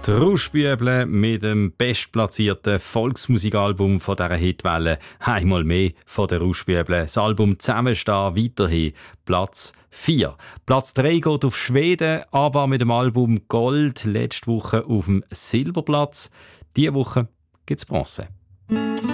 Die Rauschbüble mit dem bestplatzierten Volksmusikalbum von dieser Hitwelle. Einmal mehr von der Rauschbüble. Das Album «Zusammenstehen» weiterhin Platz 4. Platz 3 geht auf Schweden, aber mit dem Album «Gold» letzte Woche auf dem Silberplatz. Diese Woche gibt es Bronze.